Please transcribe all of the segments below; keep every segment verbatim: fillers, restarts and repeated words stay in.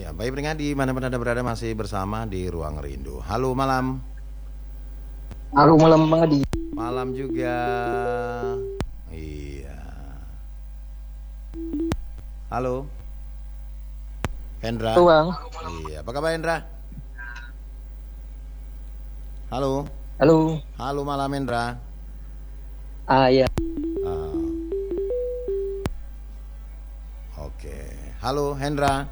Iya, baik pendengar di mana-mana Anda berada masih bersama di Ruang Rindu. Halo malam. Halo malam Bang Adi. Malam juga. Iya. Halo. Hendra. Halo Bang. Iya, apa kabar Hendra? Halo. Halo. Halo malam Hendra. Ah iya. Ah. Oke. Halo Hendra.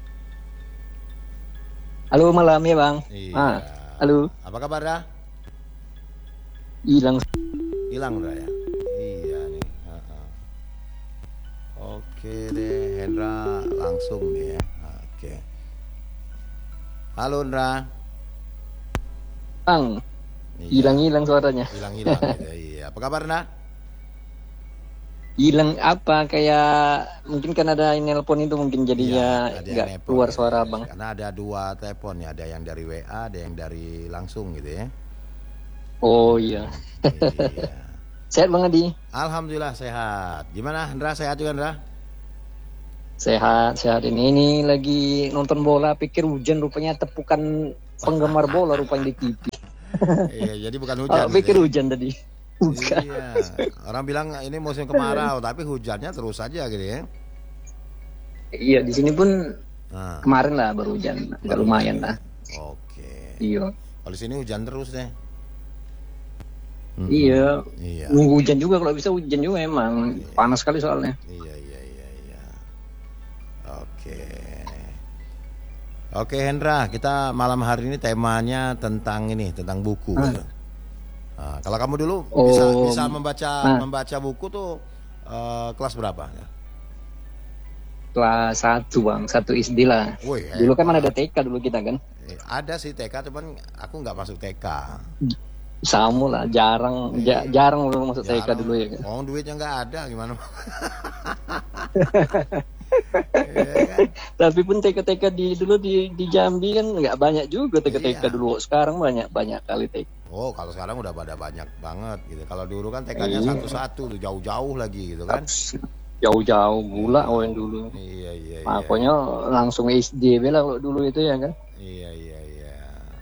Halo malam ya Bang. Iya. Ah, halo. Apa kabar dah? Hilang. Hilang udah ya? Iya nih. Uh-uh. Oke deh, Hendra langsung nih ya. Oke. Halo Hendra. Bang. Iya. Hilang-hilang suaranya. Hilang-hilang gitu. Iya. Apa kabar Hendra? Hilang apa kayak mungkin kan ada yang nelpon itu mungkin jadinya Iya, ada yang nggak nepon keluar ya. suara Bang. Karena ada dua telepon ya, ada yang dari W A, ada yang dari langsung gitu ya. Oh iya. Iya. Sehat Bang Adi? Alhamdulillah sehat. Gimana Hendra, sehat juga Hendra? Sehat, sehat ini. Ini lagi nonton bola, pikir hujan rupanya tepukan penggemar bola rupanya di T V. Iya, jadi bukan Oh, hujan. pikir gitu ya. hujan tadi. Bukan. Iya, orang bilang ini musim kemarau, tapi hujannya terus saja gitu ya. Iya, di sini pun Nah, kemarin lah baru hujan, agak baru lumayan hujan lah. ya. Oke. Iya. Kalau di sini hujan terus deh. Mm-mm. Iya, Iya. nunggu hujan juga kalau bisa hujan juga emang panas sekali soalnya. Iya, iya, iya, iya. Oke. Oke, Hendra, kita malam hari ini temanya tentang ini, tentang buku. Ah. Gitu. Nah, kalau kamu dulu Oh, bisa bisa membaca nah. membaca buku tuh eh, kelas berapa? Kelas satu bang, satu S D lah. Wih, Dulu kan mana hebat. ada T K dulu kita kan. Eh, Ada sih T K, cuman aku nggak masuk T K. Sama lah, jarang, ja- jarang dulu masuk T K Jarang. dulu ya kan. Oh, duitnya nggak ada gimana? Iya kan? Tapi pun T K-T K di dulu di di Jambi kan nggak banyak juga T K-T K Iya. dulu. Sekarang banyak banyak kali T K. Oh, kalau sekarang udah pada banyak banget gitu. Kalau dulu kan T K-nya Iya. satu-satu tuh jauh-jauh lagi gitu kan. Jauh-jauh gula oh yang dulu. Iya, iya, iya. Makanya langsung S D bela kalau dulu itu ya kan. Iya, iya, iya.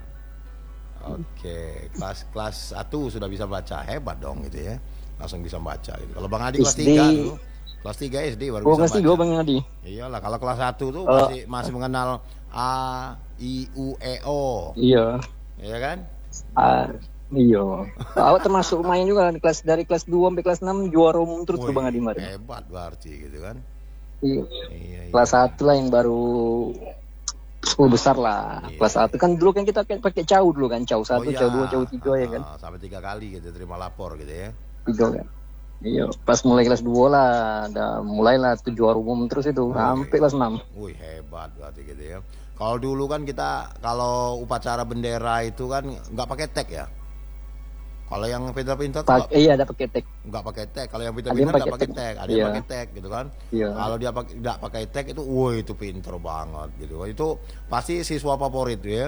Oke, kelas kelas satu sudah bisa baca. Hebat dong gitu ya. Langsung bisa baca gitu. Kalau Bang Adi kelas S D. tiga dulu. Kelas tiga S D baru Oh bisa kelas tiga baca. bang Adi. Iyalah, kalau kelas satu tuh Kalau- masih masih mengenal A, I, U, E, O. Iya. Iya kan? Ah, iya. Awak termasuk main juga kan kelas dari kelas dua sampai kelas enam juara umum terus tuh Wih, Bang Adi kemarin. hebat berarti gitu kan. Iya. Iya, iya. Kelas satu lah yang baru sepuluh besar lah. Iya. Kelas satu kan dulu kan kita pakai pakai cau dulu kan, cau satu, Oh, iya. cau dua, cau tiga ya kan. Ah, sampai tiga kali gitu terima lapor gitu ya. Tiga kan. Iya, pas mulai kelas dua lah, ada mulailah tuh juara umum terus itu sampai kelas enam. Wih, hebat berarti gitu ya. Kalau dulu kan kita kalau upacara bendera itu kan nggak pakai tag ya. Kalau yang pintar-pintar tuh Pak, nggak iya ada pakai tek. nggak pakai tag. Kalau yang Ada yang pintar-pintar nggak pakai pakai tag. tag. Ada yang Iya. pakai tag gitu kan. Iya. Kalau dia pakai nggak pakai tag itu, wah itu pinter banget gitu. Itu pasti siswa favorit ya.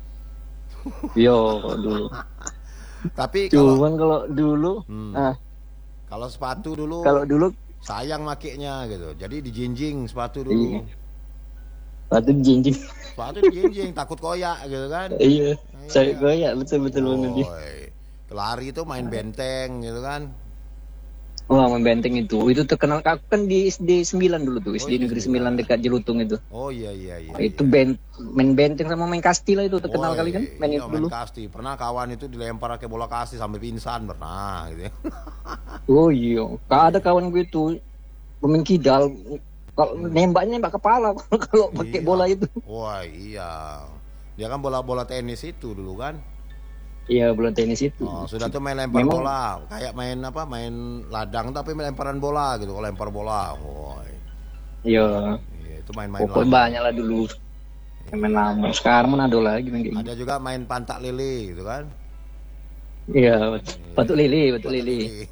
Iya kalau dulu. Tapi kalau Cuman kalau dulu, Hmm. nah kalau sepatu dulu kalau dulu sayang makainya gitu. Jadi dijinjing sepatu dulu. Iya. waktu jinjing. Sepatu dijinjing takut koyak gitu kan. Iya, saya goyak betul-betul Bang Adi. Woi, lari itu main benteng gitu kan. Wah, main benteng itu. Itu terkenal aku kan di S D sembilan dulu tuh, S D Oh, Negeri S D sembilan dekat Jelutung itu. Oh iya iya iya. Itu iya. ben, main benteng sama main kasti lah itu terkenal Woi, kali kan, main iya, itu main dulu. kasti. Pernah kawan itu dilempar pakai bola kasti sampai pingsan pernah gitu ya. Oh iya, Kak, ada kawan gue itu pemain kidal. Kalau nembaknya nembak kepala kalau pakai Iya. bola itu. Wah, iya. Dia kan bola-bola tenis itu dulu kan. Iya, bola tenis itu. Oh, sudah tuh main lempar Memang- bola, kayak main apa? Main ladang tapi main lemparan bola gitu. Kalau lempar bola, woi. Iya, Iya, itu main-main pokoknya lama. banyak lah dulu. Main lama. Sekarang mana ada lagi main kayak gitu. Ada juga main pantak lele gitu kan. Iya, Batu Lili, Batu Pantak Lili. lele.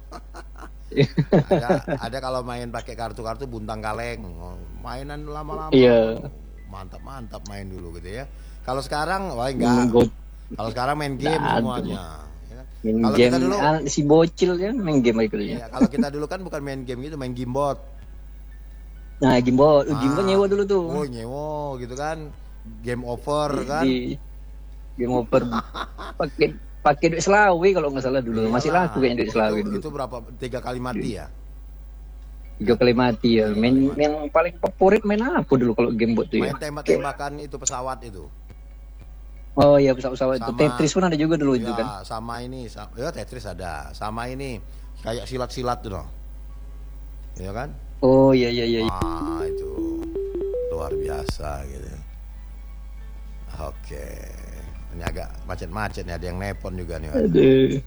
ada ada kalau main pakai kartu-kartu buntang kaleng. Oh, mainan lama-lama. Iya. Mantap-mantap main dulu gitu ya. Kalau sekarang wah enggak. God, Kalau sekarang main game Nggak ada. semuanya. Ya kan? main Kalau game kita dulu ah, si bocil ya main game aja ya. ya, kalau kita dulu kan bukan main game gitu, main gamebot. Nah, gimbal, Ah, gimbal nyewa dulu tuh. Oh, nyewo gitu kan. Game over kan. Di game over pakai pakai duit Selawi kalau nggak salah dulu. Masih Iyalah. laku kayaknya duit Selawi Itu, dulu. itu berapa? Tiga kali mati ya? Tiga kali mati ya. Tiga Main kali mati. yang paling favorit main apa dulu kalau game bot tuh ya? Main tembak-tembakan itu pesawat itu. Oh iya, pesawat-pesawat itu. Sama- Tetris pun ada juga dulu itu Ya, kan. sama ini, sa- ya Tetris ada. Sama ini kayak silat-silat tuh, noh. Ya kan? Oh iya iya iya. Ah, itu luar biasa gitu. Oke. Ini agak macet-macet nih, ada yang nepon juga nih. Aduh.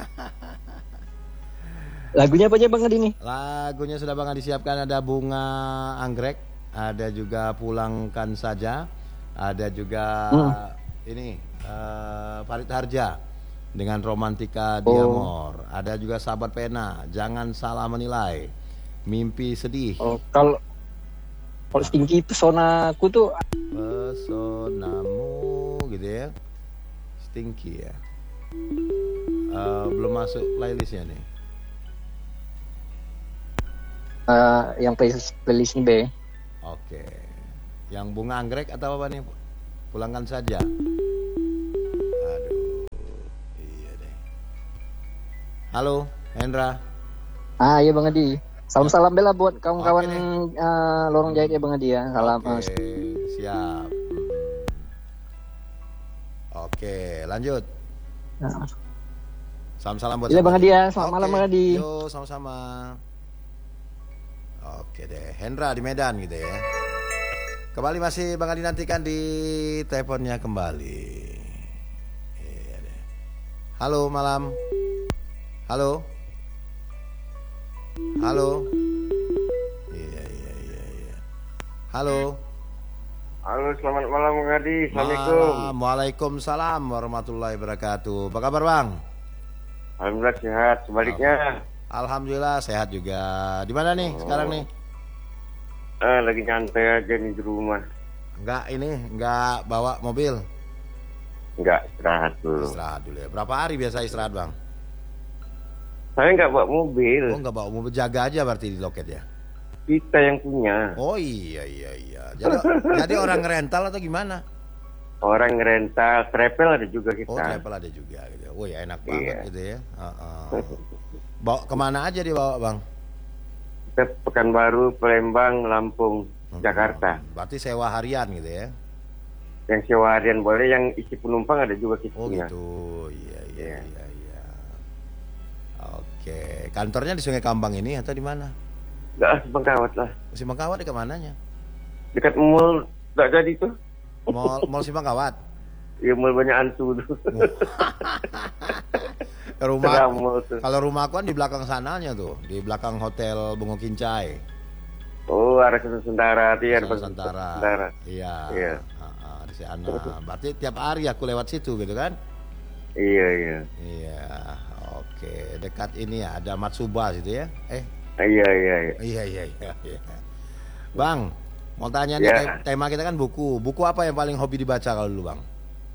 Lagunya apa aja Bang Adi nih? Lagunya sudah Bang Adi siapkan, ada Bunga Anggrek, ada juga Pulangkan Saja, ada juga Hmm. ini eh, Farid Harja dengan Romantika Oh. Diamor, ada juga Sahabat Pena, Jangan Salah Menilai, Mimpi Sedih, Oh, kalau kalau tinggi pesonaku tuh Pesonamu gitu ya, Stinky ya. Eh, belum masuk playlistnya nih. eh, yang playlist playlist ini B. Oke. Yang Bunga Anggrek atau apa nih? Pulangkan Saja. Aduh. Iya deh. Halo, Hendra. Ah iya Bang Adi. Salam-salam bela buat kawan-kawan Oke eh, lorong jahit ya Bang Adi ya. Salam. Oke, eh, siap. Oke, lanjut. nah. Salam-salam buat Iya, sahabat. Bang Adi ya. Selamat Oke, malam, Bang Adi. Yo, sama-sama. Oke deh, Hendra di Medan gitu ya. Kembali masih Bang Adi nantikan di teleponnya kembali. Iya deh. Halo malam. Halo. Halo. Iya iya iya iya. Halo. Halo, selamat malam Bang Adi. Assalamualaikum. Malam. Waalaikumsalam warahmatullahi wabarakatuh. Apa kabar Bang? Alhamdulillah sehat. Sebaliknya, Alhamdulillah sehat juga. Di mana nih sekarang nih? eh, lagi nyantai aja nih di rumah. Enggak ini, enggak bawa mobil. Enggak, istirahat dulu. Istirahat dulu ya. Berapa hari biasa istirahat Bang? Saya nggak bawa mobil. Oh enggak bawa mobil, jaga aja berarti di loket ya. Kita yang punya. Oh iya iya iya. Jadi, jadi orang rental atau gimana? Orang rental, travel ada juga kita. Oh travel ada juga gitu. Oh ya enak banget Iya. gitu ya. Uh-uh. Bawa kemana aja dia bawa Bang? Kita Pekanbaru, Palembang, Lampung, Jakarta. Hmm, berarti sewa harian gitu ya. Yang sewa harian boleh, yang isi penumpang ada juga kita Oh punya. gitu. Iya iya Iya. iya iya. Oke, kantornya di Sungai Kambang ini atau di mana? Enggak, ah, Bangkawat lah. Simpang Kawat di kemananya? Dekat mall, enggak jadi tuh. Mall Mall Simpang Kawat. Ya, mall banyak hantu tuh. Rumah. Sedang mall tuh. Kalau rumah aku kan di belakang sananya tuh, di belakang hotel Bungo Kincai. Oh, arah ke Nusantara, dia ada Nusantara. Nusantara. Iya. Iya. Ah, ah, di sana. Berarti tiap hari aku lewat situ gitu kan? Iya, iya. Iya. Oke, dekat ini ya, ada Matsuba situ ya. Eh, Iya, iya, iya. iya iya iya iya. Bang, mau tanya nih, Ya. te- tema kita kan buku. Buku apa yang paling hobi dibaca kalau dulu, Bang?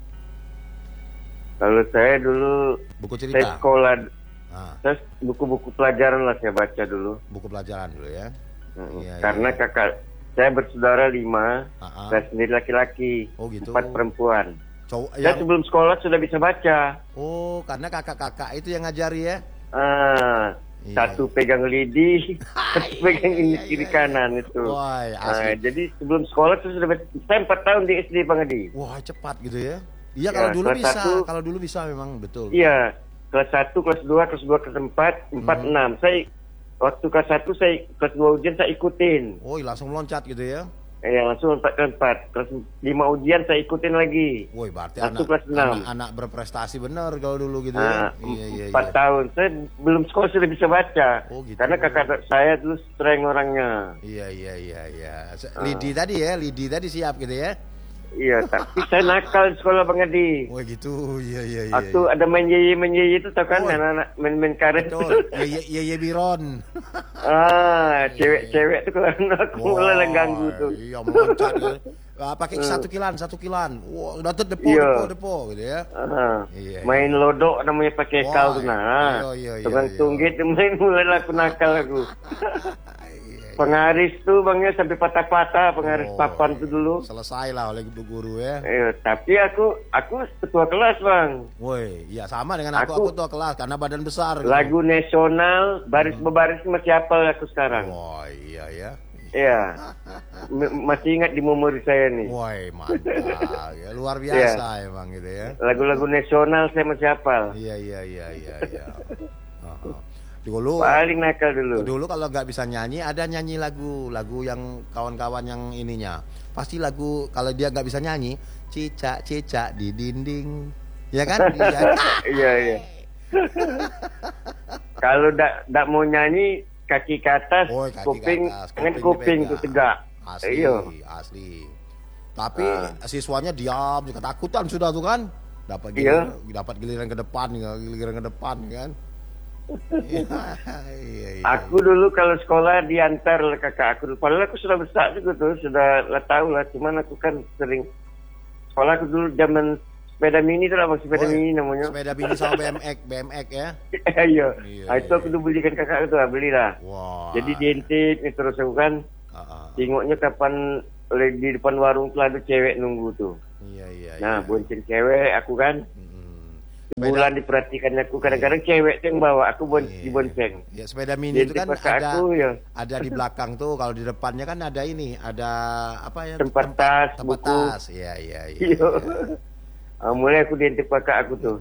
Kalau saya dulu, Buku saya cerita. sekolah, Ah, saya buku-buku pelajaran lah saya baca dulu. buku pelajaran dulu ya. Mm, Iya, Karena iya. kakak, saya bersaudara lima, Ah, ah. saya sendiri laki-laki, Oh gitu. empat perempuan. Cowok Saya yang sebelum sekolah sudah bisa baca. Oh, karena kakak-kakak itu yang ngajari ya. Ah, Iya, satu pegang lidi, satu pegang ini iya, kiri iya. kanan itu. Wah, Ah, asli. jadi sebelum sekolah itu sudah baca. Saya empat tahun di S D Bang Adi. Wah, cepat gitu ya. Iya, Ya, kalau dulu kelas bisa, satu- kalau dulu bisa memang betul. Iya, kelas satu, kelas dua, kelas dua, kelas empat, empat, Hmm. enam. Saya waktu kelas satu, saya kelas dua ujian saya ikutin. Oh, langsung loncat gitu ya. Ya langsung empat kelas empat, kelas lima ujian saya ikutin lagi. Woi, berarti Satu anak, kelas enam. anak anak berprestasi bener kalau dulu gitu Nah, ya. Iya, iya, empat iya. tahun. Saya belum sekolah sudah bisa baca. Oh, gitu. Karena kakak saya dulu strength orangnya. Iya, iya, iya, iya. Se- Ah. Lidi tadi ya, Lidi tadi siap gitu ya. Iya, tapi saya nakal di sekolah Bang Adi. Wah, gitu. Iya, iya, iya. Waktu iya. ada main yeye main yeye itu tau kan, Oh. anak-anak main-main karet. Betul. Ye, ye, ye, ye Biron. Ah, cewek-cewek tuh kalau aku mulai ganggu tuh. Iya, meloncat ya. Ah, pakai satu kilan, satu kilan. Wah, udah tuh depo, Iya. depo, depo gitu ya. Ah, Iya, main iya. lodok namanya pakai Wah, kal tuh nah. iya, iya, iya, Tukang iya. tunggit main mulai aku nakal aku. Iya, Pengaris tuh bang ya sampai patah-patah pengaris Oh, papan tuh dulu. Selesai lah oleh ibu guru ya. Eh, tapi aku aku ketua kelas bang. Woi, iya sama dengan aku, Aku- aku tuh kelas karena badan besar. gitu. Lagu nasional baris berbaris masih hafal aku sekarang. Wah, iya ya. Iya. M- masih ingat di memori saya nih. Woi, mantap. Ya, luar biasa emang gitu ya. Lagu-lagu nasional saya masih hafal. Iya, iya, iya, iya, iya. Heeh. Dulu Paling nakal dulu. dulu kalau nggak bisa nyanyi ada nyanyi lagu lagu yang kawan-kawan yang ininya pasti lagu kalau dia nggak bisa nyanyi cicak cicak di dinding ya kan. Iya. Iya iya. Kalau dak dak mau nyanyi kaki ke atas, Oh, kaki ke kuping atas, dengan kuping kuping dipegang. tuh tegak. Asli, Iya. asli. Tapi Ah. siswanya diam, ketakutan sudah tuh kan. Dapat Iya. giliran, dapat giliran ke depan, giliran ke depan kan. Iya, iya, iya. Aku dulu kalau sekolah diantar oleh kakak aku. Padahal aku sudah besar juga tuh, sudah lah tahu lah. Cuman aku kan sering sekolah aku dulu zaman sepeda mini tuh lah, sepeda Oh, mini namanya. sepeda mini sama B M X, B M X ya. Iya. Iya, Nah, itu iya. aku tuh belikan kakak aku tuh, belilah. Wah. Jadi diintip nih terus aku kan Ah, ah. tengoknya kapan oleh di depan warung tuh ada cewek nunggu tuh. Iya, iya, Nah, iya. bonceng cewek aku kan. Mm-mm. Bulan diperhatikan aku, kadang-kadang cewek tuh yang bawa aku bon Iya. dibonceng. Ya, sepeda mini itu Diintip kan kakak ada aku ya. ada di belakang tuh, kalau di depannya kan ada ini, ada apa ya? Tempat tas, tempat buku. tas. Iya, iya, iya. Iya. iya. Ah, mulai aku diintip kakak aku tuh.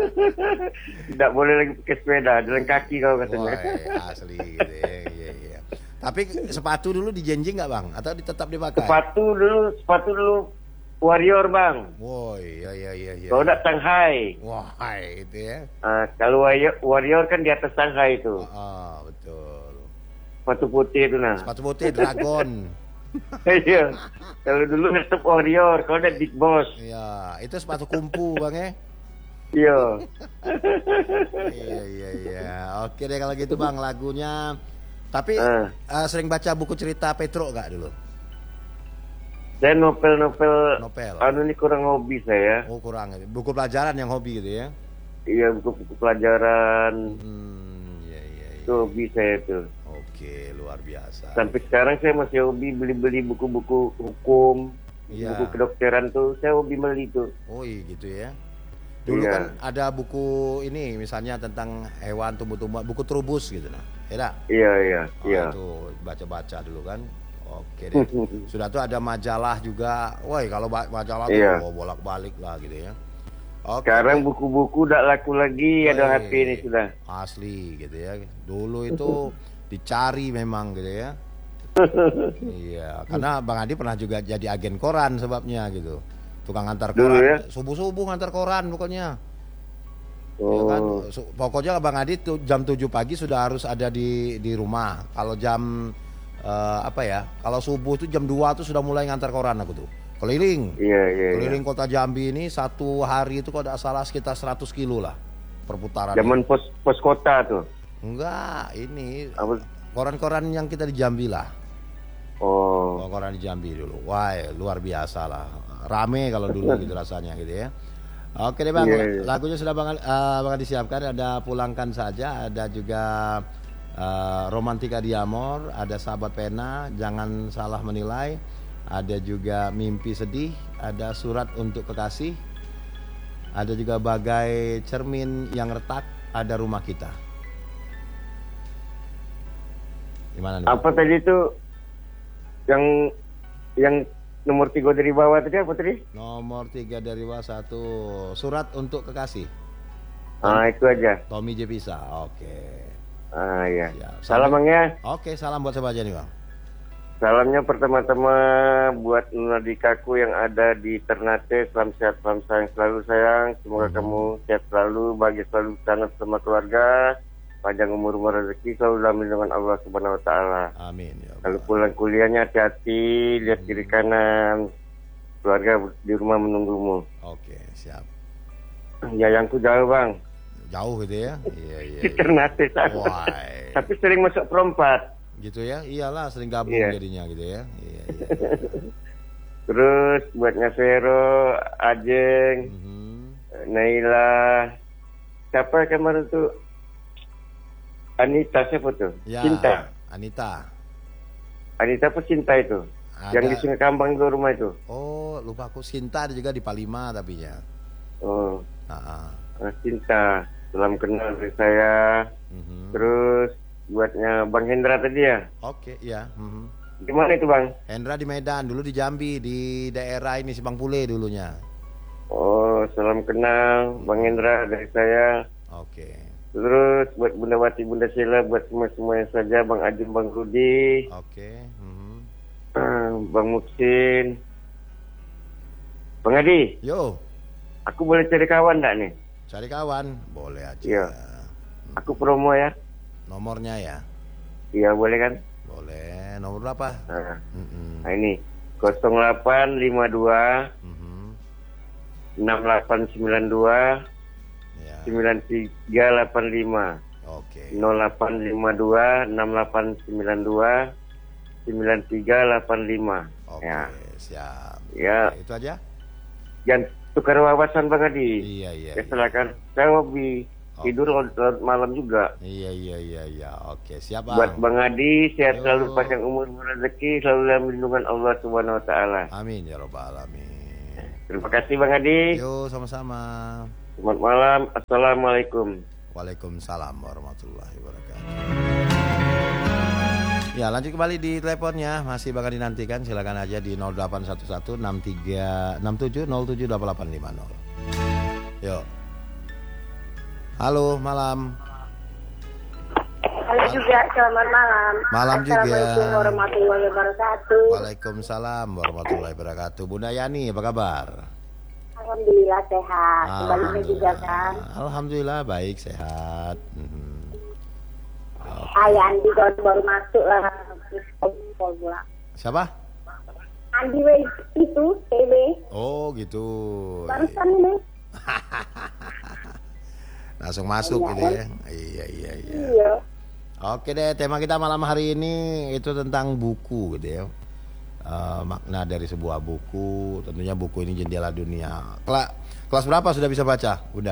Tidak boleh lagi pakai sepeda, jalan kaki kau katanya. Wah, asli gitu ya. Iya, iya. Tapi sepatu dulu dijenjing nggak bang? Atau tetap dipakai? Sepatu dulu, sepatu dulu Warrior bang. Woi, iya, iya, iya. iya. Kalau tidak Shanghai. Wah, itu ya. Ah, kalau Warrior, Warrior kan di atas Shanghai itu. Ah, betul. Sepatu putih itu nah. Sepatu putih Dragon. Iya. Kalau dulu tetap Warrior, kalau ada Big Boss. Iya, itu sepatu kumpu bang ya. Iya. Iya, iya, iya. Oke deh kalau gitu bang, lagunya. Tapi Ah. eh, sering baca buku cerita Petro nggak dulu? Dan novel-novel, Novel. anu ini kurang hobi saya. Oh kurang, buku pelajaran yang hobi gitu ya? Iya, buku-buku pelajaran Hmm, iya, iya, iya. itu hobi saya tuh. Oke, luar biasa. Sampai sekarang saya masih hobi beli-beli buku-buku hukum, Iya. buku kedokteran tuh saya hobi beli tuh. Oh iya gitu ya. Dulu Iya. kan ada buku ini misalnya tentang hewan, tumbuh-tumbuhan, buku Trubus gitu nah. Ya dah? Iya iya Oh, iya. itu baca-baca dulu kan. Oke deh. Sudah tuh ada majalah juga. Woi, kalau ba- majalah tuh Iya. oh, bolak-balik lah gitu ya. Oke. Sekarang buku-buku udah laku lagi, ada Woi, H P ini sudah. Asli gitu ya. Dulu itu dicari memang gitu ya. Iya, karena Bang Adi pernah juga jadi agen koran sebabnya gitu. Tukang antar Dulu koran. ya? Subuh-subuh ngantar koran pokoknya. Ya kan? Oh, Su- Pokoknya Bang Adi tuh jam tujuh pagi sudah harus ada di di rumah. Kalau jam eh, apa ya? Kalau subuh tuh jam dua tuh sudah mulai ngantar koran aku tuh. Keliling. iya iya. iya. Keliling kota Jambi ini satu hari itu kalau tidak salah sekitar seratus kilo lah perputaran. Zaman pos pos kota tuh. Enggak, ini Apa? koran-koran yang kita di Jambi lah. Oh, Oh, koran di Jambi dulu. Wah, luar biasa lah. Rame kalau dulu gitu rasanya gitu ya. Oke deh Bang, Iya, iya. lagunya sudah Bang, eh, Bang disiapkan. Ada Pulangkan Saja, ada juga eh, Romantika di Amor, ada Sahabat Pena, Jangan Salah Menilai, ada juga Mimpi Sedih, ada Surat Untuk Kekasih, ada juga Bagai Cermin Yang Retak, ada Rumah Kita. Gimana nih? Bang? apa tadi itu yang yang nomor tiga dari bawah tadi apa tadi? Nomor tiga dari bawah satu, Surat Untuk Kekasih, Ah itu aja. Tommy J Pisa. Oke. Ah ya. Ya, Salam Bang ya. Oke, salam buat siapa aja nih Bang? Salamnya pertama-tama buat Nunadikaku yang ada di Ternate. Salam sehat, salam sayang selalu sayang. Semoga Mhm. kamu sehat selalu, bahagia selalu sana bersama keluarga. Panjang umur umur rezeki selalu dalam lindungan Allah Subhanahu Wa Taala. Amin ya Kalau Allah. pulang kuliahnya hati-hati, lihat kiri kanan. Keluarga di rumah menunggumu. Oke, siap. Ya yang ku jauh Bang. Jauh gitu ya? Iya, iya. Di iya. Ternate sana. Wah, Tapi sering masuk perempat. gitu ya? Iyalah, sering gabung Iya. jadinya gitu ya. Iya, iya. Terus buat Nyasero, Ajeng, Mhm. Naila, siapa kemarin tuh? Anita siapa tuh? Ya, Cinta. Anita. Anita apa Sinta itu? Ada. Yang di Sungai Kambang itu rumah itu. Oh, lupa aku. Sinta ada juga di Palima tapi ya. Oh, Ah, ah, Sinta. Salam kenal dari saya. mhm. Terus buatnya Bang Hendra tadi ya. Oke, ya. mhm. Gimana itu Bang? Hendra di Medan, dulu di Jambi, di daerah ini Simpang Pule dulunya. Oh, salam kenal Bang Hendra dari saya. Oke. Terus buat Bunda Wati, Bunda Sheila, buat semua-semuanya saja, Bang Ajim, Bang Rudi, Oke. mhm. ah, Bang Muksin. Bang Adi, Yo, aku boleh cari kawan enggak nih? cari kawan, boleh aja. Iya. Aku promo ya. Nomornya ya, Iya, boleh kan? boleh. Nomor berapa? Nah, Mhm. nah ini nol delapan lima dua Mhm. enam delapan sembilan dua Ya, sembilan tiga delapan lima. oke. nol delapan lima dua enam delapan sembilan dua sembilan tiga delapan lima. Oke, Ya. siap. Ya. Oke, itu aja? Jangan tukar wawasan Bang Adi. Iya, iya. Ya iya. silakan. Saya hobi Oke. tidur larut malam juga. Iya, iya, iya, iya. Oke, siap, Bang. Buat Bang Adi, sehat Yo. selalu, panjang umur, rezeki, selalu dalam lindungan Allah Subhanahu Wa Taala. Amin ya robbal alamin. Terima kasih Bang Adi. Yo, sama-sama. Selamat malam. Assalamualaikum. Waalaikumsalam warahmatullahi wabarakatuh. Ya, lanjut kembali di teleponnya, masih bakal dinantikan. Silakan aja di nol delapan satu satu enam tiga enam tujuh nol tujuh delapan delapan lima nol. Yo. Halo, malam. Halo juga, selamat malam. Malam juga. Assalamualaikum warahmatullahi wabarakatuh. Waalaikumsalam warahmatullahi wabarakatuh. Bunda Yani, apa kabar? Alhamdulillah sehat. Sebaliknya juga kan. Alhamdulillah baik, sehat. Mhm. Saya Andi baru, baru masuk lah. Siapa? Andi we, itu, T W. Oh gitu. Barusan ini. Langsung masuk gitu ya. Iya iya iya. Iya. Oke deh, tema kita malam hari ini itu tentang buku gitu ya. Eh, makna dari sebuah buku, tentunya buku ini jendela dunia. Kela kelas berapa sudah bisa baca? Udah.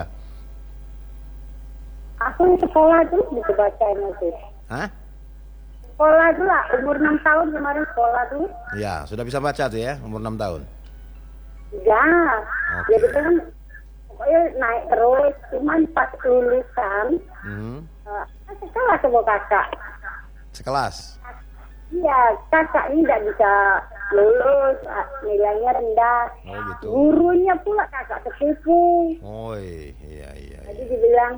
Aku di sekolah tuh bisa bacanya tuh. Hah? Sekolah tuh lah, umur enam tahun kemarin sekolah tuh. Ya, sudah bisa baca tuh ya, umur enam tahun. Ya. Oke. Jadi kan pokoknya naik terus. Cuman pas lulusan, Hmm. uh, sekolah sama kakak. Sekelas. Iya, kakak ini tidak bisa lulus, ah, nilainya rendah. Oh gitu. Gurunya pula kakak sepupu. Oh iya iya Jadi iya. dibilang,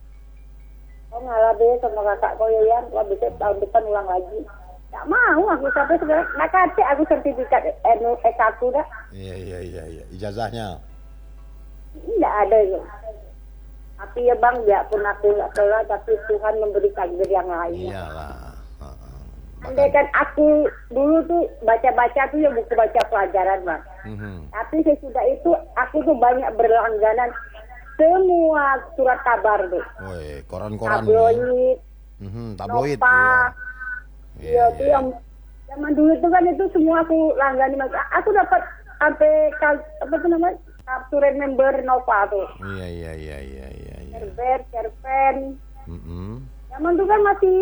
kau ngalah deh sama kakak kau ya, kau bisa tahun depan ulang lagi. Tak mau aku sampai sekarang, nak kasih aku sertifikat S satu dah. Iya iya iya iya. Ijazahnya. Tidak ada ya. Tapi ya bang, biarpun aku nggak telah, tapi Tuhan memberi takdir yang lainnya. Iyalah. Heeh. Andai kan aku dulu tuh baca-baca tuh ya buku baca pelajaran bang. Mhm. Tapi sesudah itu aku tuh banyak berlangganan semua surat kabar tuh. Woi, koran-koran. Tabloid, Mhm, tabloid. Nova. Iya. Iya, itu yang zaman dulu itu kan itu semua aku langgani mas. Aku dapat sampai kal- apa tuh namanya kartu member Nova tuh. Iya iya iya iya iya iya. Cerpen, cerpen. Mhm. Zaman itu kan masih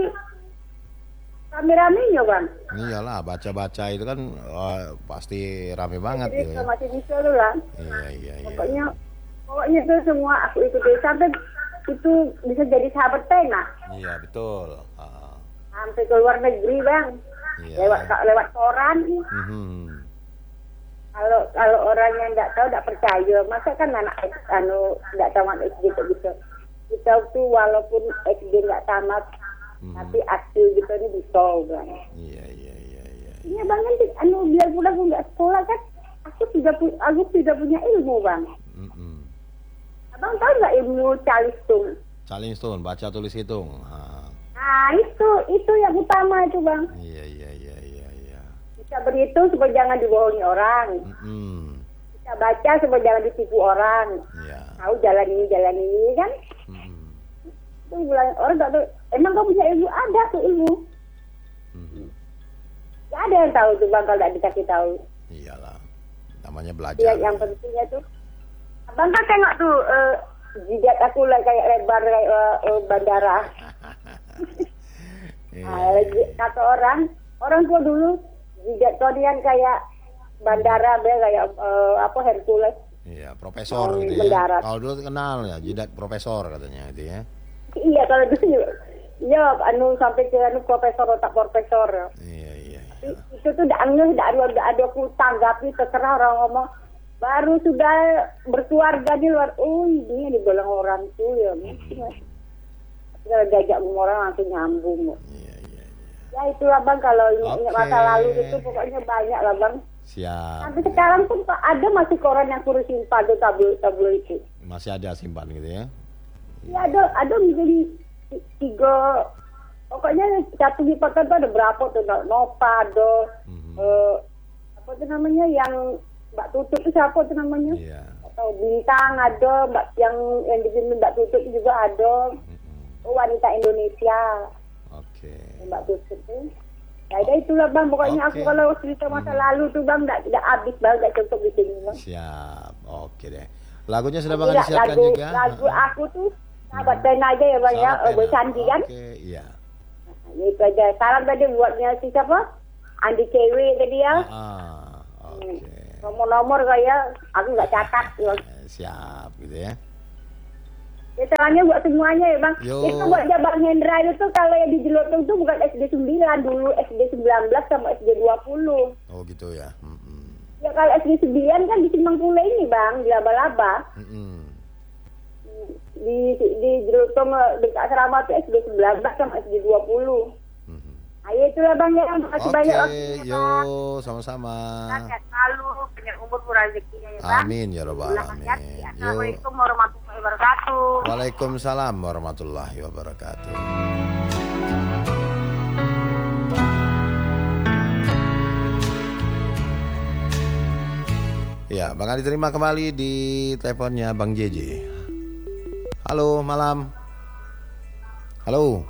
rame-ramenya bang. Iyalah, baca-baca itu kan oh, pasti rame banget Jadi gitu ya. masih bisa tuh kan. Iya iya iya. Pokoknya pokoknya itu semua aku ikuti sampai itu bisa jadi sahabat pena. Iya betul. Ah, Sampai ke luar negeri bang. iya. Lewat lewat koran. Mhm. Kalau kalau orang yang nggak tahu nggak percaya, masa kan anak anu nggak tamat S D gitu gitu. Kita tuh walaupun S D nggak tamat, Mhm. tapi aktif gitu ini bisa bang. Iya iya iya iya. Iya bang nanti anu biarpun aku nggak sekolah kan, aku tidak pu- aku tidak punya ilmu bang. Mhm. Abang tahu nggak ilmu calistung? Saling stone, baca tulis hitung. Ah. Nah itu itu yang utama itu bang. Iya iya iya iya iya. Bisa berhitung supaya jangan dibohongi orang. Mhm. Bisa baca supaya jangan ditipu orang. Iya. Tahu jalan ini jalan ini kan? Mhm. Tuh bilang orang tak tahu. Emang kau punya ilmu? Ada tuh ilmu. Mhm. Gak ada yang tahu tuh bang kalau tidak dikasih tahu. Iyalah. Namanya Ya, belajar. yang pentingnya tuh. Abang kan tengok tuh eh, jidat aku lah kayak lebar kayak eh, eh, bandara. Iya. Nah, lagi kata orang Orang tua dulu jidat Tonian kayak bandara be kayak uh, apa Hercules. Iya, profesor Oh, gitu ya. mendarat. Kalau dulu kenal ya, jidat profesor katanya itu ya. Iya kalau dulu. Iya, anu sampai ke anu profesor otak profesor. Iya, iya. iya. I- Itu tuh dak anu dak ada dak ada aku tanggapi terserah orang ngomong. Baru sudah berkeluarga di luar, oh ini dibilang orang tuh ya. Kalau diajak ngomong orang langsung nyambung. Iya, iya, iya. Ya itulah bang, kalau ingat Oke. masa lalu itu pokoknya banyak lah bang. Siap. Sampai sekarang pun Pak, ada masih koran yang kurus simpan tuh tabloid tabloid itu. Masih ada simpan gitu ya. Ya ada ada menjadi ti- tiga, pokoknya satu lipat itu ada berapa tuh, Nova ada, Mhm. eh, apa tuh namanya yang Mbak Tutut itu siapa tuh namanya? Iya. Atau Bintang ada, Mbak yang yang dipimpin Mbak Tutut itu juga ada. Mhm. Oh, wanita Indonesia. Oke. Mbak Tutut tuh. Ya udah itulah bang, pokoknya Oke. aku kalau cerita masa lalu tuh bang, tidak tidak habis bang, tidak cukup di sini bang. Siap. Oke deh. Lagunya sudah Jadi, bakal disiapkan lagu, juga. lagu Heeh. aku tuh sahabat pena aja ya bang ya, Sahabat eh, Pena. bersandi kan. Oke, iya. Ya, itu aja. Salam tadi buatnya si siapa? Andi Cewek tadi ya. Ah, oke. Nomor-nomor kayak aku nggak catat. Ya. Eh, Siap gitu ya. Ya soalnya buat semuanya ya bang. Yo. Itu buat Bang Hendra itu tuh kalau yang di Jelotong tuh bukan S D sembilan dulu, S D sembilan belas sama S D dua puluh. Oh gitu ya. Mm-mm. Ya kalau S D sembilan kan di Simpang Pula ini bang, di Laba-Laba. Mm-mm. Di di Jelotong dekat asrama tuh S D sembilan belas sama S D dua puluh. Mhm. Ayo itulah bang ya, makasih Oke, banyak waktunya, yo, Bang. sama-sama. Sehat selalu, banyak umur murah rezekinya ya bang. Amin ya robbal Ulang alamin. hati. Yo. Assalamualaikum warahmatullahi wabarakatuh. Waalaikumsalam warahmatullahi wabarakatuh. Ya, Bang Ali terima kembali di teleponnya Bang J J. Halo, malam. Halo.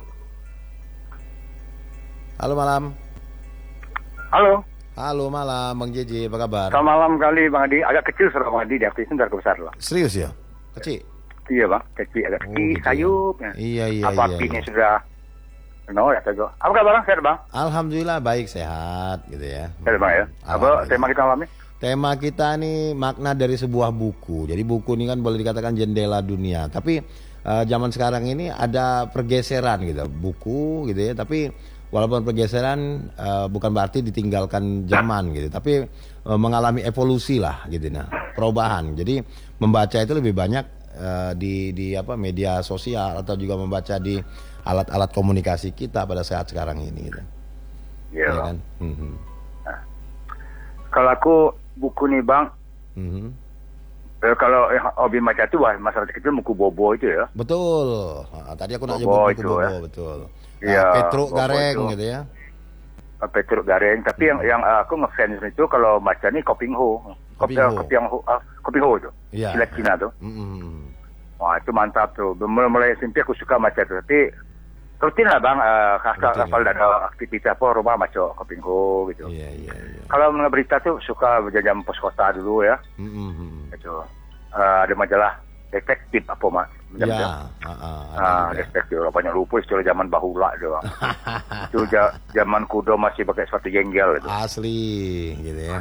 Halo, malam. Halo, Halo, malam Bang J J, apa kabar? selamat malam kali Bang Adi. Agak kecil suara Bang Adi, di aktif sebentar ke besar lah. Serius ya? Kecil? Iya Bang, kecil agak Oh, kecil, gitu ya. sayup. Ya. Iya, iya, Apa iya, apinya iya. sudah, no ya tego. Apa kabar Bang? Sehat Bang? Alhamdulillah baik, sehat gitu ya. Sehat Bang ya. Apa Alhamdulillah. tema kita malam ini? Tema kita nih makna dari sebuah buku. Jadi buku ini kan boleh dikatakan jendela dunia. Tapi eh, zaman sekarang ini ada pergeseran gitu, buku gitu ya. Tapi walaupun pergeseran eh, bukan berarti ditinggalkan zaman gitu. Tapi eh, mengalami evolusi lah gitu, nah perubahan. Jadi membaca itu lebih banyak eh, di di apa media sosial atau juga membaca di alat-alat komunikasi kita pada saat sekarang ini gitu. Iya Ya Bang. kan? Mhm. Kalau aku buku nih Bang, Mhm. eh, kalau eh, hobi baca itu wah masyarakat kecil buku bobo itu ya. Betul. Ah, tadi aku nak Bobo nyebut buku itu, Bobo, ya. betul. Iya, Ah, Petruk Bobo Gareng itu. gitu ya. Eh, Petruk Gareng. Tapi yang yang eh, aku ngefans itu kalau baca nih Koping Ho. Kopi, Koping Ho. kopi yang Ho, ah, Koping Ho itu. Iya. Silat Cina tuh. Mm-mm. Wah itu mantap tuh. Mulai mulai S M P aku suka baca tuh. Tapi rutin lah Bang. Uh, Rutin, Kalau ya. ada aktivitas apa rumah baca Koping Ho gitu. Iya, iya, iya. Kalau mengenai berita tuh suka berjam pos kota dulu ya. Mm-mm. Itu Eh, ada majalah detektif apa mas? Ya, Jam-jam. ah, ah, ada Ah, juga. detektif orang banyak lupa istilah zaman bahula itu. Bang. Itu ja- zaman kudo masih pakai sepatu jenggel itu. Asli gitu ya.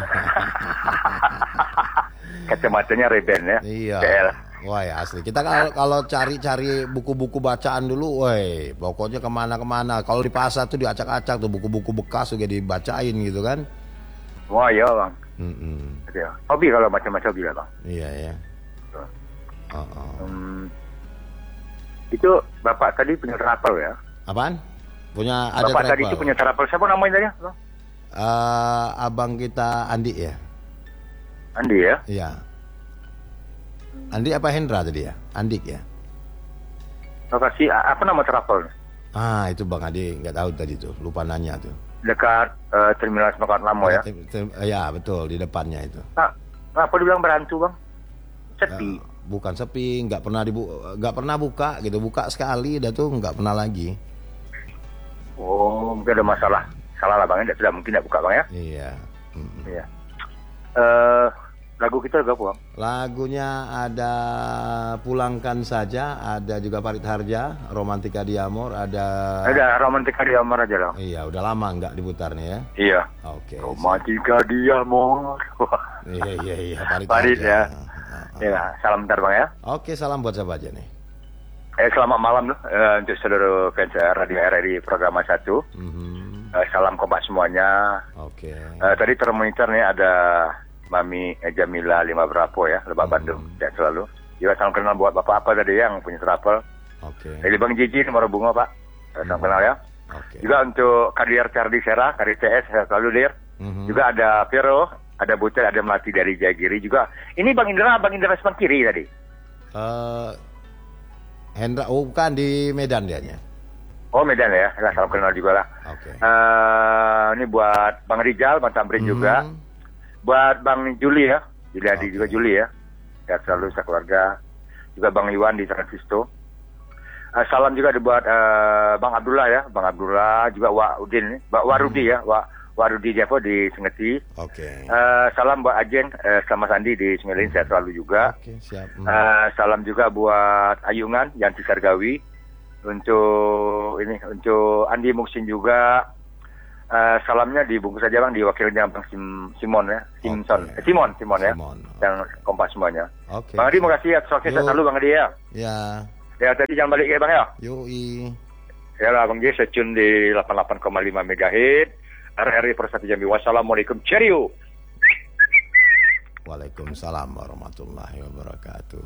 Kacamatanya Ray-Ban ya. Iya. T L. Wah ya asli. Kita kalau kalau cari-cari buku-buku bacaan dulu, woi, pokoknya kemana-kemana. Kalau di pasar tuh diacak-acak tuh buku-buku bekas juga dibacain gitu kan. Wah ya bang. Mm-mm. Gitu ya. Hobi kalau macam-macam hobi lah bang. Iya ya. Oh, oh. Hmm, itu bapak tadi punya travel ya? Apaan? Punya ada Bapak tadi travel. itu punya travel. Siapa namanya tadi? Bang? Eh, abang kita Andi ya. Andi ya? Iya. Andi apa Hendra tadi ya? Andik ya. Lokasi a- apa nama travel? Ah itu Bang Adi nggak tahu tadi tuh, lupa nanya tuh. Dekat eh, terminal Semangat Lamo ya? Tem- tem- ya betul di depannya itu. Nah, apa dibilang berantu bang? Sepi. Eh, bukan sepi, nggak pernah dibu nggak pernah buka gitu, buka sekali, dah tuh nggak pernah lagi. Oh, mungkin ada masalah. Salah lah bang, tidak sudah mungkin tidak buka bang ya? Iya. Mm. Iya. Eh, lagu kita lagu apa? Lagunya ada Pulangkan Saja, ada juga Farid Harja, Romantika di Amor, ada... Ada Romantika di Amor aja lah. Iya, udah lama nggak diputar nih ya. Iya. Oke. Romantika di Amor. Iya, iya, iya, Farid Farid Harja. ya. Nah, Ya, salam bentar Bang ya. Oke, salam buat siapa aja nih? Eh, selamat malam loh eh, untuk seluruh fans Radio R R I program satu. Mhm. Eh, salam kompak semuanya. Oke. Eh, tadi termonitor nih ada Mami eh, Jamila Lima Berapo ya, Lebak Hmm. Bandung. Sehat selalu. Juga salam kenal buat Bapak apa tadi yang punya travel. Oke. Dari Bang Jiji nomor bunga Pak. Eh, salam kenal ya. Oke. Juga untuk Kadir Cardi Sera, Kadir T S, sehat selalu Dir. Mhm. Juga ada Vero, ada Butet, ada Melati dari Jagiri juga. Ini Bang Indra, Bang Indra sebelah kiri tadi. Eh, Hendra, oh bukan di Medan dianya. Oh Medan ya, ya salam kenal juga lah. Oke. Eh, ini buat Bang Rijal, Bang Tamrin juga. Mhm. Buat Bang Juli ya, Juli Adi Oke. juga Juli ya. Sehat selalu sekeluarga. Juga Bang Iwan di Francisco. Eh, salam juga dibuat eh, Bang Abdullah ya, Bang Abdullah juga Wak Udin, Bang Warudi ya, Wak Warudi Javo di Sengeti. Oke. Eh, salam buat Ajeng eh, sama Sandi di Sungai sehat selalu juga. Oke, siap. Hmm. Eh, salam juga buat Ayungan Yanti Sargawi. Untuk ini untuk Andi Muksin juga. Eh, salamnya dibungkus saja Bang, diwakilnya Bang Sim, Simon ya, Simson, Oke. eh, Simon, Simon ya, Simon. yang kompas semuanya. Oke. Bang Adi, makasih ya, sukses Yuk. selalu Bang Adi ya. Ya, Ya tadi jangan balik ya Bang ya. yoi. Ya lah Bang J, secun di delapan puluh delapan koma lima megahertz. R R I Persatu Jambi. Wassalamualaikum, cheerio. Waalaikumsalam warahmatullahi wabarakatuh.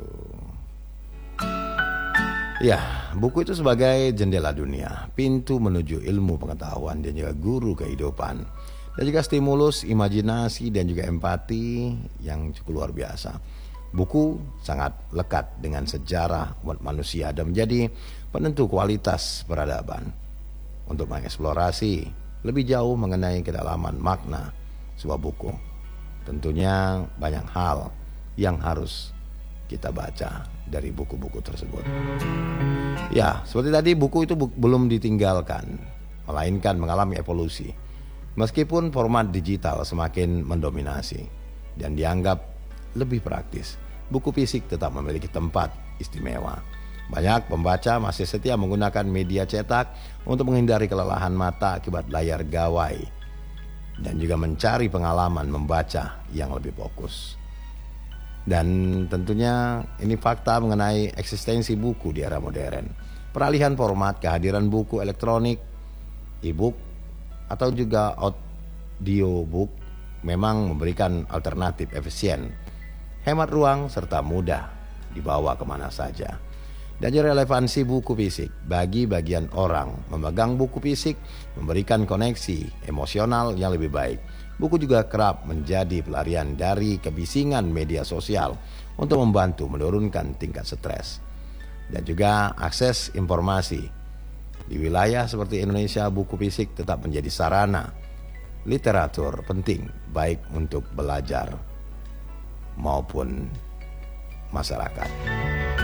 Ya, buku itu sebagai jendela dunia, pintu menuju ilmu pengetahuan dan juga guru kehidupan. Dan juga stimulus imajinasi dan juga empati yang cukup luar biasa. Buku sangat lekat dengan sejarah umat manusia dan menjadi penentu kualitas peradaban. Untuk mengeksplorasi lebih jauh mengenai kedalaman makna sebuah buku, tentunya banyak hal yang harus kita baca dari buku-buku tersebut. Ya, seperti tadi buku itu bu- belum ditinggalkan, melainkan mengalami evolusi. Meskipun format digital semakin mendominasi dan dianggap lebih praktis, buku fisik tetap memiliki tempat istimewa. Banyak pembaca masih setia menggunakan media cetak untuk menghindari kelelahan mata akibat layar gawai dan juga mencari pengalaman membaca yang lebih fokus. Dan tentunya ini fakta mengenai eksistensi buku di era modern. Peralihan format, kehadiran buku elektronik, e-book, atau juga audiobook memang memberikan alternatif efisien, hemat ruang, serta mudah dibawa kemana saja. Dan relevansi buku fisik bagi bagian orang memegang buku fisik memberikan koneksi emosional yang lebih baik. Buku juga kerap menjadi pelarian dari kebisingan media sosial untuk membantu menurunkan tingkat stres. Dan juga akses informasi. Di wilayah seperti Indonesia, buku fisik tetap menjadi sarana literatur penting baik untuk belajar maupun masyarakat.